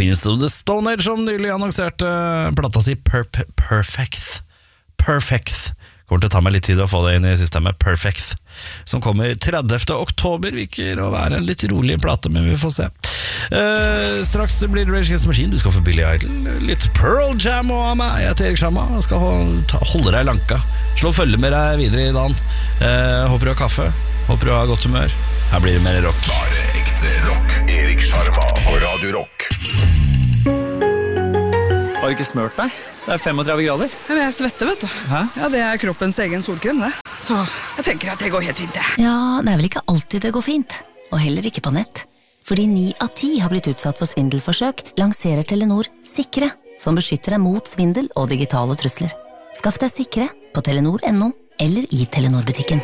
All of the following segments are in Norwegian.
Queens of the Stone Age som nylig annonserte plata si Perfect. Kommer til å ta meg litt tid å få det inn i systemet. Perfect, som kommer 30. oktober, virker å være en litt rolig plate, men vi får se. Straks blir det Rage Against the Machine. Du skal få Billy Idol, litt Pearl Jam og meg. Jeg heter Erik Sjarma og skal holde deg lanka. Slå følge med deg videre i dagen. Håper du har kaffe, håper du har godt humør. Her blir det mer rock. Bare ekte rock. Erik Sjarma på Radio Rock. Har du ikke smørt deg? Det 35 grader. Ja, men jeg svetter, vet du. Hæ? Ja, det kroppens egen solkrem, det. Så jeg tenker at det går helt fint, det. Ja, det vel ikke alltid det går fint. Og heller ikke på nett. Fordi 9 av 10 har blitt utsatt for svindelforsøk, lanserer Telenor Sikre, som beskytter deg mot svindel og digitale trusler. Skaff deg Sikre på telenor.no eller i Telenor-butikken.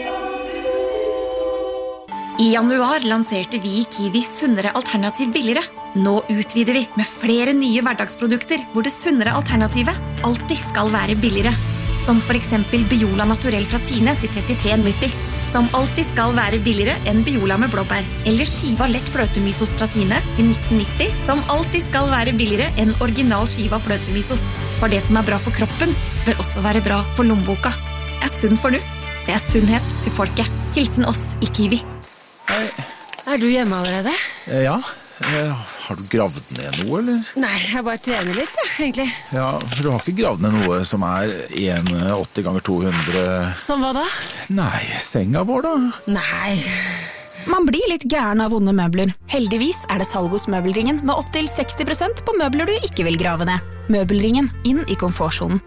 I januar lanserte vi i Kiwi sunnere alternativ billigere. Nå utvider vi med flere nye hverdagsprodukter hvor det sunnere alternativet alltid skal være billigere. Som for eksempel Biola Naturell fra Tine til 33,90. Som alltid skal være billigere enn Biola med blåbær. Eller skiva lett fløtemisost fra Tine til 19,90. Som alltid skal være billigere enn original skiva fløtemisost. For det som bra for kroppen, bør også være bra for lommeboka. Det sunn fornuft. Det sunnhet til folket. Hilsen oss i Kiwi. Hei. Du hjemme allerede? Ja. Har du gravd ned noe, eller? Nei, jeg bare trener litt, egentlig. Ja, for du har ikke gravd ned noe som 1,80 ganger 200... Som hva da? Nei, senga vår da. Nei. Man blir litt gæren av vonde møbler. Heldigvis det salg hos Møbelringen med opp til 60% på møbler du ikke vil grave ned. Møbelringen, inn i komfortsonen.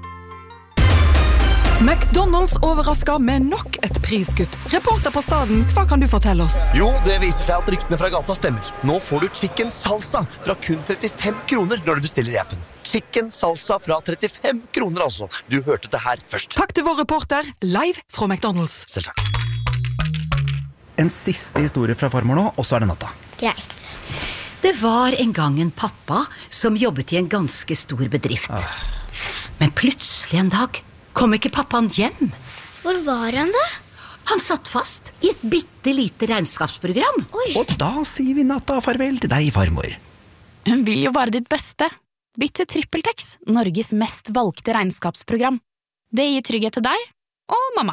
McDonalds overrasker med nok et priskutt. Reporter på staden, hva kan du fortelle oss? Jo, det viser seg at ryktene fra gata stemmer. Nå får du chicken salsa fra kun 35 kroner når du bestiller i appen. Chicken salsa fra 35 kroner altså. Du hørte det her først. Takk til vår reporter, live fra McDonalds. Selv takk. En siste historie fra farmor nå, og så det natta. Greit. Det var en gang en pappa som jobbet i en ganske stor bedrift. Men plutselig en dag kom ikke pappaen hjem. Hvor var han da? Han satt fast i et bittelite regnskapsprogram. Oi. Og da sier vi natta farvel til deg, farmor. Hun vil jo bare ditt beste. Bytt til TrippelTex, Norges mest valgte regnskapsprogram. Det gir trygghet til deg og mamma.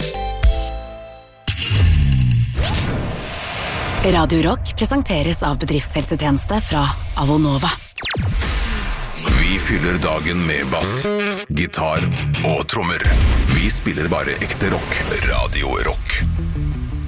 Radio Rock presenteres av bedriftshelsetjeneste fra Avonova. Vi fyller dagen med bass, gitar og trommer. Vi spiller bare ekte rock. Radio Rock.